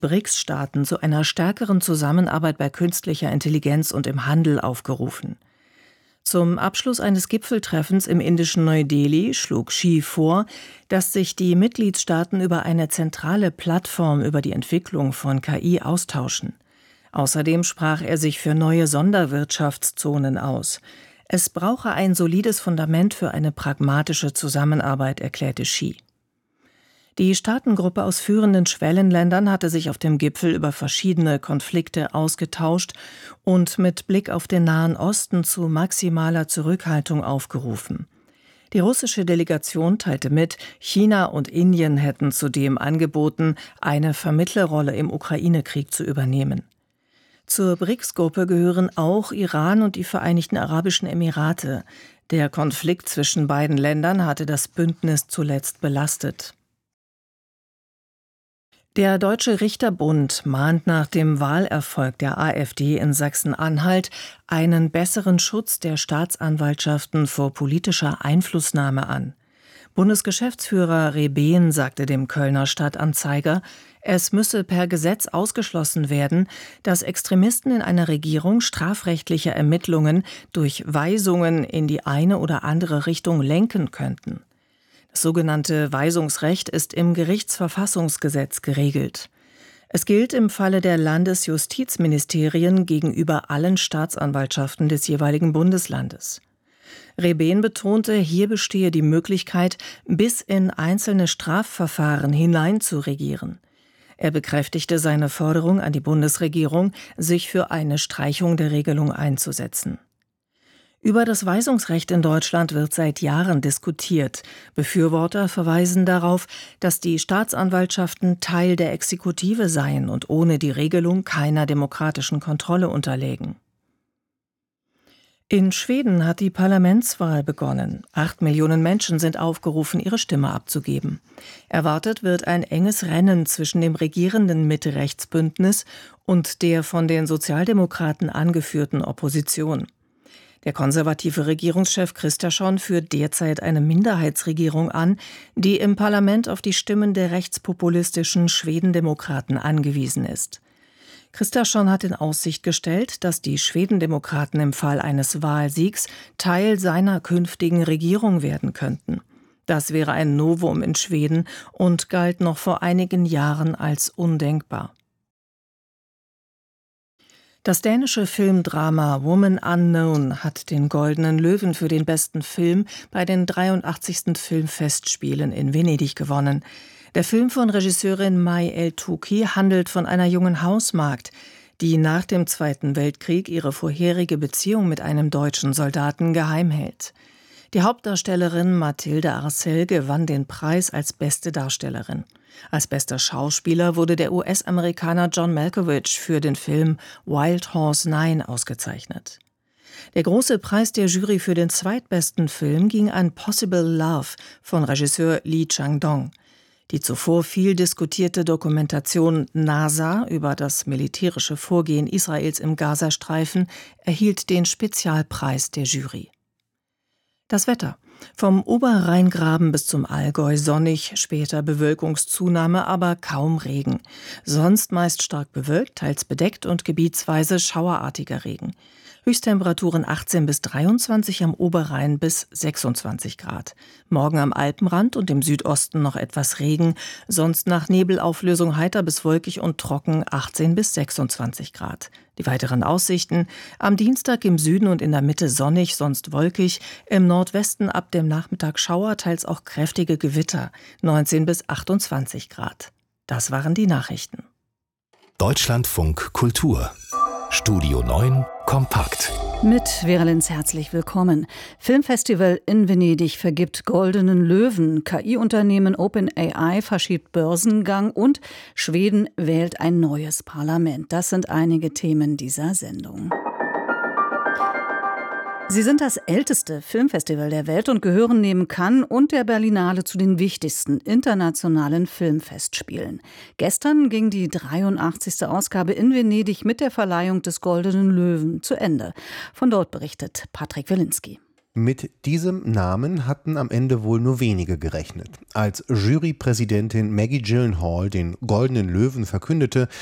BRICS-Staaten zu einer stärkeren Zusammenarbeit bei künstlicher Intelligenz und im Handel aufgerufen. Zum Abschluss eines Gipfeltreffens im indischen Neu-Delhi schlug Xi vor, dass sich die Mitgliedstaaten über eine zentrale Plattform über die Entwicklung von KI austauschen. Außerdem sprach er sich für neue Sonderwirtschaftszonen aus. Es brauche ein solides Fundament für eine pragmatische Zusammenarbeit, erklärte Xi. Die Staatengruppe aus führenden Schwellenländern hatte sich auf dem Gipfel über verschiedene Konflikte ausgetauscht und mit Blick auf den Nahen Osten zu maximaler Zurückhaltung aufgerufen. Die russische Delegation teilte mit, China und Indien hätten zudem angeboten, eine Vermittlerrolle im Ukraine-Krieg zu übernehmen. Zur BRICS-Gruppe gehören auch Iran und die Vereinigten Arabischen Emirate. Der Konflikt zwischen beiden Ländern hatte das Bündnis zuletzt belastet. Der Deutsche Richterbund mahnt nach dem Wahlerfolg der AfD in Sachsen-Anhalt einen besseren Schutz der Staatsanwaltschaften vor politischer Einflussnahme an. Bundesgeschäftsführer Rebehn sagte dem Kölner Stadtanzeiger, es müsse per Gesetz ausgeschlossen werden, dass Extremisten in einer Regierung strafrechtliche Ermittlungen durch Weisungen in die eine oder andere Richtung lenken könnten. Das sogenannte Weisungsrecht ist im Gerichtsverfassungsgesetz geregelt. Es gilt im Falle der Landesjustizministerien gegenüber allen Staatsanwaltschaften des jeweiligen Bundeslandes. Rebehn betonte, hier bestehe die Möglichkeit, bis in einzelne Strafverfahren hinein zu regieren. Er bekräftigte seine Forderung an die Bundesregierung, sich für eine Streichung der Regelung einzusetzen. Über das Weisungsrecht in Deutschland wird seit Jahren diskutiert. Befürworter verweisen darauf, dass die Staatsanwaltschaften Teil der Exekutive seien und ohne die Regelung keiner demokratischen Kontrolle unterlägen. In Schweden hat die Parlamentswahl begonnen. 8 Millionen Menschen sind aufgerufen, ihre Stimme abzugeben. Erwartet wird ein enges Rennen zwischen dem regierenden Mitte-Rechts-Bündnis und der von den Sozialdemokraten angeführten Opposition. Der konservative Regierungschef Kristersson führt derzeit eine Minderheitsregierung an, die im Parlament auf die Stimmen der rechtspopulistischen Schwedendemokraten angewiesen ist. Kristersson hat in Aussicht gestellt, dass die Schwedendemokraten im Fall eines Wahlsiegs Teil seiner künftigen Regierung werden könnten. Das wäre ein Novum in Schweden und galt noch vor einigen Jahren als undenkbar. Das dänische Filmdrama Woman Unknown hat den Goldenen Löwen für den besten Film bei den 83. Filmfestspielen in Venedig gewonnen. Der Film von Regisseurin May El-Touki handelt von einer jungen Hausmagd, die nach dem Zweiten Weltkrieg ihre vorherige Beziehung mit einem deutschen Soldaten geheim hält. Die Hauptdarstellerin Mathilde Arcel gewann den Preis als beste Darstellerin. Als bester Schauspieler wurde der US-Amerikaner John Malkovich für den Film Wild Horse 9 ausgezeichnet. Der große Preis der Jury für den zweitbesten Film ging an Possible Love von Regisseur Lee Chang-dong. Die zuvor viel diskutierte Dokumentation NASA über das militärische Vorgehen Israels im Gazastreifen erhielt den Spezialpreis der Jury. Das Wetter. Vom Oberrheingraben bis zum Allgäu sonnig, später Bewölkungszunahme, aber kaum Regen. Sonst meist stark bewölkt, teils bedeckt und gebietsweise schauerartiger Regen. Höchsttemperaturen 18 bis 23, am Oberrhein bis 26 Grad. Morgen am Alpenrand und im Südosten noch etwas Regen, sonst nach Nebelauflösung heiter bis wolkig und trocken 18 bis 26 Grad. Die weiteren Aussichten: am Dienstag im Süden und in der Mitte sonnig, sonst wolkig, im Nordwesten ab dem Nachmittag Schauer, teils auch kräftige Gewitter, 19 bis 28 Grad. Das waren die Nachrichten. Deutschlandfunk Kultur. Studio 9 kompakt. Mit Vera Linz herzlich willkommen. Filmfestival in Venedig vergibt Goldenen Löwen, KI-Unternehmen OpenAI verschiebt Börsengang und Schweden wählt ein neues Parlament. Das sind einige Themen dieser Sendung. Sie sind das älteste Filmfestival der Welt und gehören neben Cannes und der Berlinale zu den wichtigsten internationalen Filmfestspielen. Gestern ging die 83. Ausgabe in Venedig mit der Verleihung des Goldenen Löwen zu Ende. Von dort berichtet Patrick Wilinski. Mit diesem Namen hatten am Ende wohl nur wenige gerechnet. Als Jurypräsidentin Maggie Gyllenhaal den Goldenen Löwen verkündete,